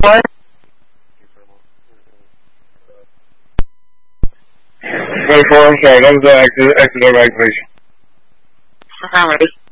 24, I'm sorry, that was the accident activation. I'm ready.